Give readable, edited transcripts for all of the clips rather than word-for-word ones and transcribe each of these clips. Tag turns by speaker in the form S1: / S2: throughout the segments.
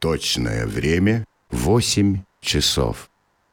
S1: Точное время 8 часов.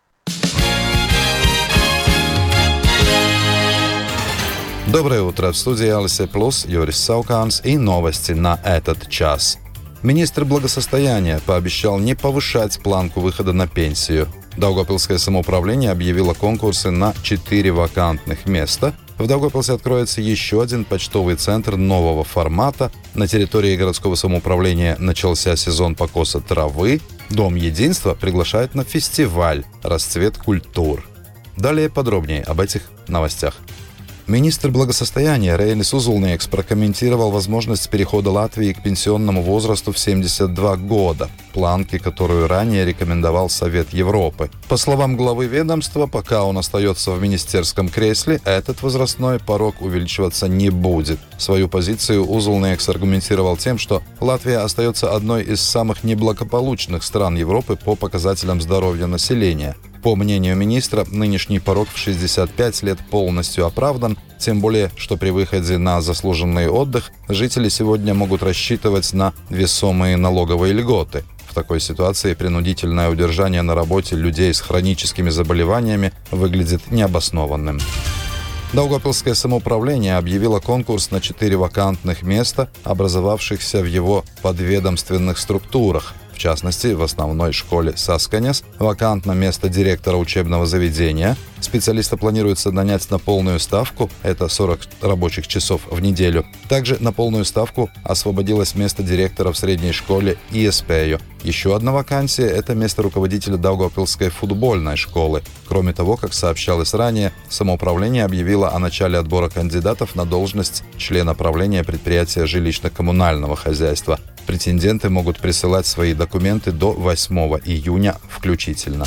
S2: Доброе утро. В студии Алисе Плюс, Юрис Сауканс и новости на этот час. Министр благосостояния пообещал не повышать планку выхода на пенсию. Даугавпилское самоуправление объявило конкурсы на 4 вакантных места. В Даугавпилсе откроется еще один почтовый центр нового формата. На территории городского самоуправления начался сезон покоса травы. Дом единства приглашает на фестиваль «Расцвет культур». Далее подробнее об этих новостях. Министр благосостояния Рейнис Узулниeks прокомментировал возможность перехода Латвии к пенсионному возрасту в 72 года, планки, которую ранее рекомендовал Совет Европы. По словам главы ведомства, пока он остается в министерском кресле, этот возрастной порог увеличиваться не будет. Свою позицию Узулниeks аргументировал тем, что Латвия остается одной из самых неблагополучных стран Европы по показателям здоровья населения. По мнению министра, нынешний порог в 65 лет полностью оправдан, тем более, что при выходе на заслуженный отдых жители сегодня могут рассчитывать на весомые налоговые льготы. В такой ситуации принудительное удержание на работе людей с хроническими заболеваниями выглядит необоснованным. Даугавпилское самоуправление объявило конкурс на 4 вакантных места, образовавшихся в его подведомственных структурах. В частности, в основной школе Сасканес вакантно место директора учебного заведения. Специалиста планируется нанять на полную ставку, это 40 рабочих часов в неделю. Также на полную ставку освободилось место директора в средней школе ИСПЮ. Еще одна вакансия – это место руководителя Даугавпилской футбольной школы. Кроме того, как сообщалось ранее, самоуправление объявило о начале отбора кандидатов на должность члена правления предприятия жилищно-коммунального хозяйства. Претенденты могут присылать свои документы до 8 июня включительно.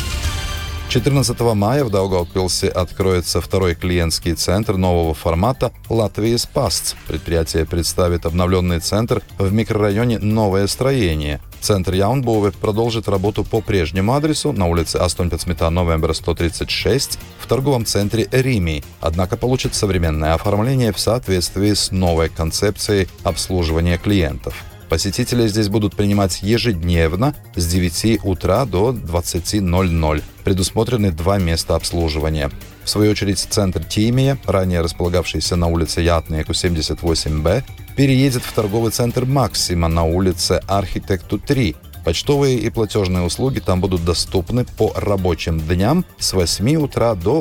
S2: 14 мая в Даугавпилсе откроется второй клиентский центр нового формата «Латвijas pasts». Предприятие представит обновленный центр в микрорайоне «Новое строение». Центр Jaunbūve продолжит работу по прежнему адресу на улице 18 новembra 136 в торговом центре «Рими», однако получит современное оформление в соответствии с новой концепцией обслуживания клиентов. Посетители здесь будут принимать ежедневно с 9 утра до 20:00. Предусмотрены 2 места обслуживания. В свою очередь, центр Тимия, ранее располагавшийся на улице Ятnieku 78Б, переедет в торговый центр Максима на улице Архитекту 3. Почтовые и платежные услуги там будут доступны по рабочим дням с 8 утра до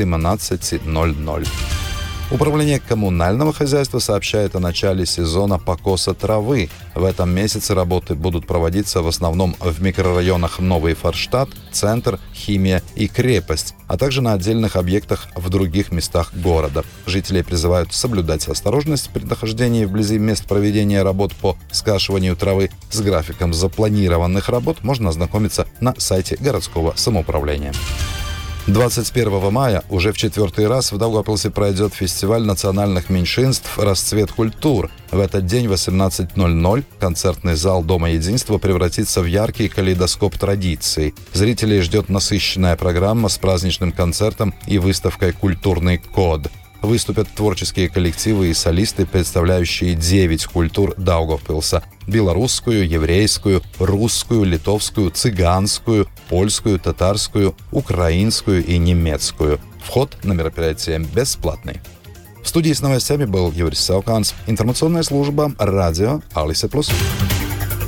S2: 18:00. Управление коммунального хозяйства сообщает о начале сезона покоса травы. В этом месяце работы будут проводиться в основном в микрорайонах Новый Форштадт, Центр, Химия и Крепость, а также на отдельных объектах в других местах города. Жителей призывают соблюдать осторожность при нахождении вблизи мест проведения работ по скашиванию травы. С графиком запланированных работ можно ознакомиться на сайте городского самоуправления. 21 мая уже в 4-й раз в Даугавпилсе пройдет фестиваль национальных меньшинств «Расцвет культур». В этот день в 18:00 концертный зал Дома единства превратится в яркий калейдоскоп традиций. Зрителей ждет насыщенная программа с праздничным концертом и выставкой «Культурный код». Выступят творческие коллективы и солисты, представляющие 9 культур Даугавпилса – белорусскую, еврейскую, русскую, литовскую, цыганскую, польскую, татарскую, украинскую и немецкую. Вход на мероприятие бесплатный. В студии с новостями был Юрис Сауканс, информационная служба «Радио Алисе Плюс».